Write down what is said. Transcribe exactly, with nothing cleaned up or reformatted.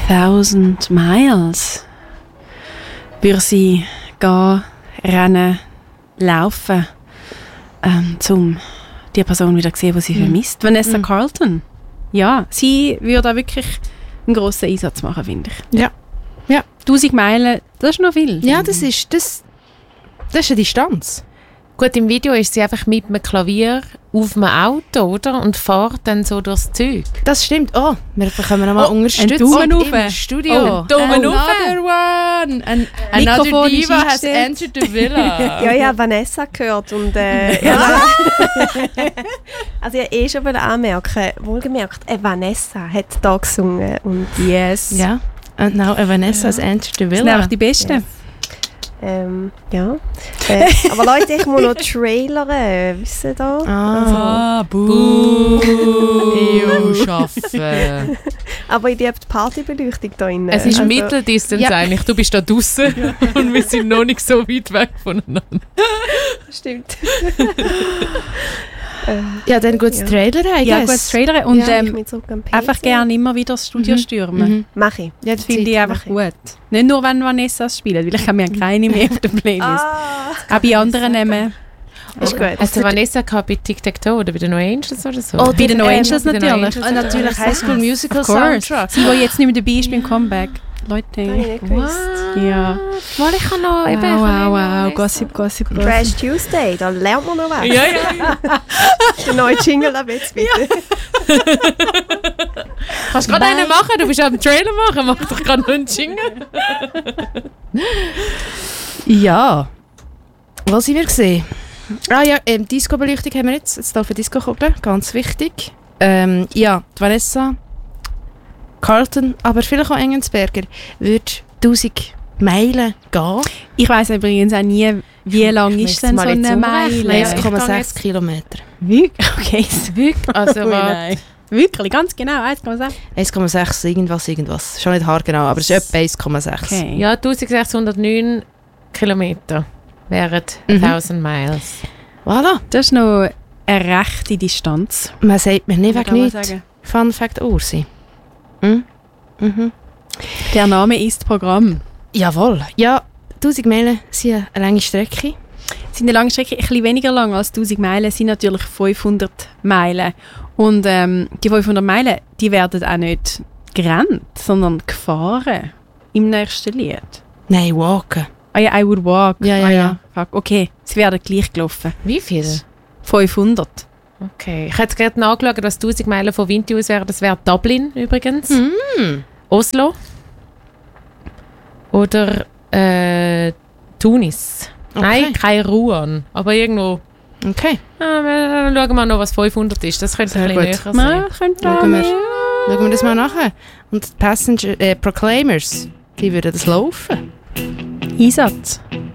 Thousand Miles. Würde sie gehen, rennen, laufen, ähm, um die Person wieder zu sehen, die sie mhm. vermisst. Vanessa mhm. Carlton. Ja, sie würde auch wirklich einen grossen Einsatz machen, finde ich. Ja. ja. tausend Meilen, das ist noch viel. Ja, das ist, das, das ist eine Distanz. Gut, im Video ist sie einfach mit einem Klavier auf einem Auto, oder? Und fährt dann so durchs Zeug. Das stimmt. Oh, wir bekommen nochmal oh, Unterstützung im Studio. Oh, ein Daumen another one. An, another diva has entered the villa. Ja, ja, Vanessa gehört und äh, ja. Also ich eh schon anmerken, wohlgemerkt, äh, Vanessa hat da gesungen und yes. Ja. And now a Vanessa ja. has entered the villa. Das sind auch die Besten. Yes. Ähm, ja. Äh, aber Leute, ich muss noch trailern, äh, wisst ihr da? Ah, also, buh. Ew, schaffen. Aber ich habe die Partybeleuchtung da drin. Es ist also, Mitteldistanz ja. eigentlich. Du bist da draussen ja. und wir sind noch nicht so weit weg voneinander. Stimmt. Ja, dann gutes ja. Trailer, I Ja, guess. gutes Trailer und ja, ähm, einfach gerne immer wieder das Studio mhm. stürmen. Mhm. Mach ich. Ja, das finde ich einfach gut. Nicht nur, wenn Vanessa spielt, weil ich habe ja keine mehr auf der Playlist. Ah, auch bei anderen nehmen. Ist gut. Also Vanessa gehabt bei Tic-Tac-Toe oder bei den No Angels oder so? Oh, bei den No ähm, Angels bei den No natürlich. Angels Und natürlich High School Musical Of course. Soundtrack. Sie, die jetzt nicht mehr dabei ist beim Comeback. Leute. Das habe ich nicht gewusst. Ja. Mal, ich kann noch... Wow, eben, ich kann wow, noch wow. lesen. Gossip, Gossip, Gossip. Trash Tuesday, da lernt man noch was. Ja, ja. Der neue Jingle ab jetzt bitte. Kannst du gerade einen machen? Du bist am Trailer machen. Mach doch gerade noch einen Jingle. Ja. Was sind wir gesehen? Ah ja, ähm, Disco-Beleuchtung haben wir jetzt. Jetzt darf eine Disco gucken, ganz wichtig. Ähm, ja, die Vanessa Carlton, aber vielleicht auch Engelsberger, würde tausend Meilen gehen. Ich weiss übrigens auch nie, wie lang ist denn so eine Meile? eins Komma sechs Kilometer. Wirklich? Okay. Wirklich? Also, Ui, was? nein. Wirklich, ganz genau, eins Komma sechs. eins Komma sechs, irgendwas, irgendwas. Schon nicht haargenau, aber es ist etwa eins Komma sechs. Okay. Ja, eintausendsechshundertneun Kilometer wären Mhm. tausend Miles. Voilà. Das ist noch eine rechte Distanz. Man sagt mir nicht Kann wegen man nichts. sagen. Fun Fact Ursi. Hm? Mhm. Der Name ist Programm. Jawohl. Ja, tausend Meilen sind eine lange Strecke. Es sind eine lange Strecke, ein bisschen weniger lang als tausend Meilen, sind natürlich fünfhundert Meilen. Und ähm, die fünfhundert Meilen, die werden auch nicht gerannt, sondern gefahren im nächsten Lied. Nein, walken. Ah ja, I would walk. Ja, ja, ah, ja. Fuck. Okay, sie werden gleich gelaufen. Wie viel? fünfhundert. Okay. Ich hätte gerade nachgeschaut, was tausend Meilen von Vinti aus wären. Das wäre Dublin übrigens. Mm. Oslo. Oder äh, Tunis. Okay. Nein, kein Ruan. Aber irgendwo... Okay. Ah, wir, schauen wir noch, was fünfhundert ist. Das könnte Sehr ein gut. bisschen näher sein. Ja, könnte Schauen wir, auch. schauen wir das mal nachher. Und die Passenger, äh, Proclaimers, die würden das laufen. Einsatz.